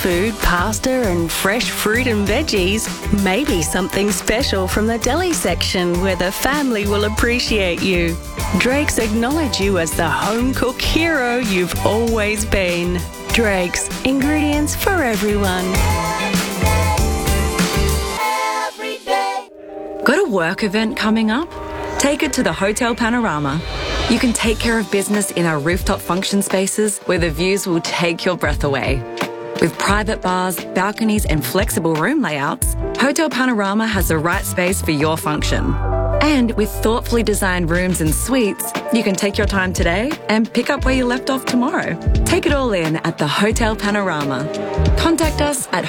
seafood, pasta and fresh fruit and veggies. Maybe something special from the deli section where the family will appreciate you. Drake's acknowledge you as the home cook hero you've always been. Drake's, ingredients for everyone. Got a work event coming up? Take it to the Hotel Panorama. You can take care of business in our rooftop function spaces where the views will take your breath away. With private bars, balconies and flexible room layouts, Hotel Panorama has the right space for your function. And with thoughtfully designed rooms and suites, you can take your time today and pick up where you left off tomorrow. Take it all in at the Hotel Panorama. Contact us at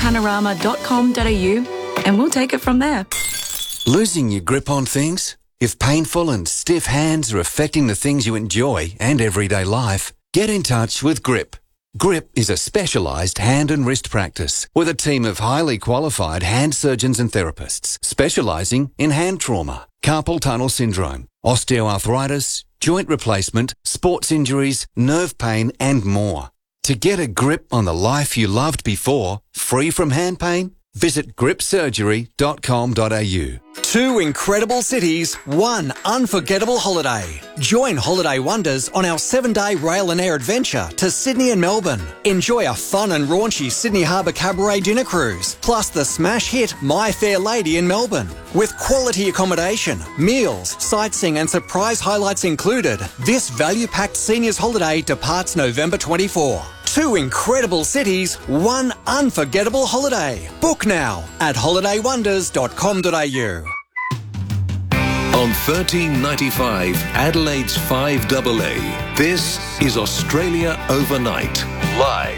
hotelpanorama.com.au and we'll take it from there. Losing your grip on things? If painful and stiff hands are affecting the things you enjoy and everyday life, get in touch with GRIP. GRIP is a specialised hand and wrist practice with a team of highly qualified hand surgeons and therapists specialising in hand trauma, carpal tunnel syndrome, osteoarthritis, joint replacement, sports injuries, nerve pain and more. To get a grip on the life you loved before, free from hand pain, visit gripsurgery.com.au. Two incredible cities, one unforgettable holiday. Join Holiday Wonders on our 7-day rail and air adventure to Sydney and Melbourne. Enjoy a fun and raunchy Sydney Harbour Cabaret dinner cruise, plus the smash hit My Fair Lady in Melbourne. With quality accommodation, meals, sightseeing and surprise highlights included, this value-packed seniors holiday departs November 24. Two incredible cities, one unforgettable holiday. Book now at holidaywonders.com.au. On 1395, Adelaide's 5AA, this is Australia Overnight, live.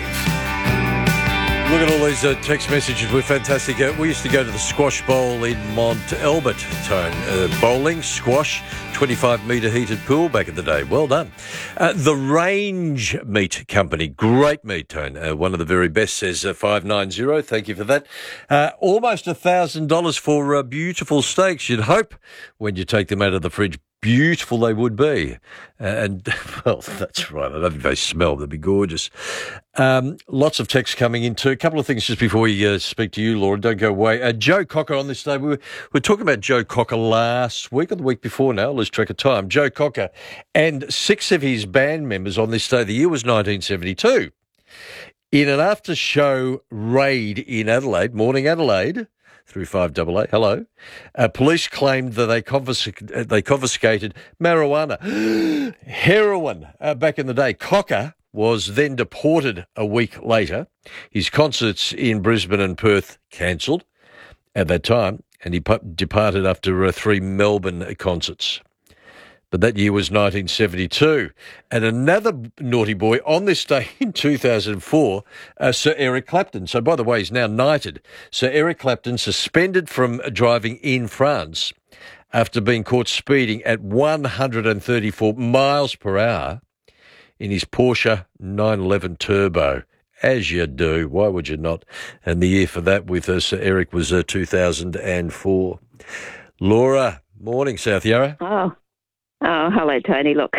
Look at all these text messages. We're fantastic. We used to go to the Squash Bowl in Mont Albert, Tone. Bowling, squash, 25-metre heated pool back in the day. Well done. The Range Meat Company. Great meat, Tone. One of the very best, says 590. Thank you for that. Almost $1,000 for beautiful steaks. You'd hope when you take them out of the fridge, beautiful they would be. And, well, that's right. I don't think they smell. They'd be gorgeous. Lots of texts coming in too. A couple of things just before we speak to you, Laura. Don't go away. Joe Cocker on this day. We were talking about Joe Cocker last week or the week before now. I lose track of time. Joe Cocker and 6 of his band members on this day. The year was 1972. In an after-show raid in Adelaide, Morning Adelaide, through 5AA, hello, police claimed that they confiscated marijuana, heroin, back in the day. Cocker was then deported a week later. His concerts in Brisbane and Perth cancelled at that time, and he departed after 3 Melbourne concerts. But that year was 1972. And another naughty boy on this day in 2004, Sir Eric Clapton. So, by the way, he's now knighted. Sir Eric Clapton suspended from driving in France after being caught speeding at 134 miles per hour in his Porsche 911 Turbo. As you do. Why would you not? And the year for that with Sir Eric was 2004. Laura, morning, South Yarra. Oh, hello, Tony. Look,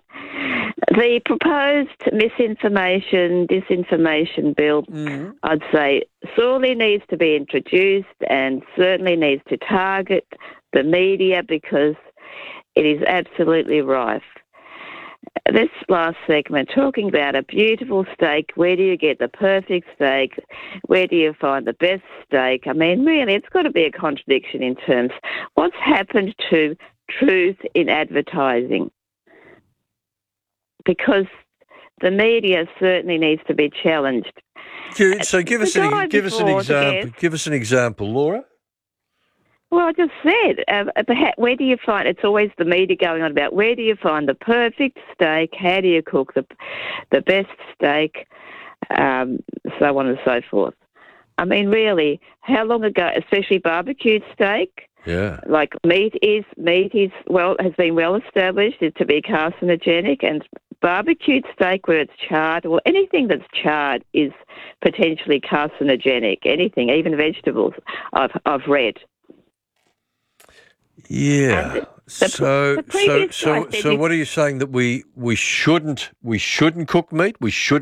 the proposed disinformation bill, I'd say, sorely needs to be introduced and certainly needs to target the media because it is absolutely rife. This last segment, talking about a beautiful steak, where do you get the perfect steak? Where do you find the best steak? I mean, really, it's got to be a contradiction in terms. What's happened to truth in advertising? Because the media certainly needs to be challenged. So give us an example. Give us an example, Laura. Well, I just said, where do you find, it's always the media going on about where do you find the perfect steak, how do you cook the best steak, so on and so forth. I mean, really, how long ago, especially barbecued steak, like meat is has been well established to be carcinogenic, and barbecued steak where it's charred, or anything that's charred is potentially carcinogenic. Anything, even vegetables, I've read. Yeah. So what are you saying, that we shouldn't cook meat? We shouldn't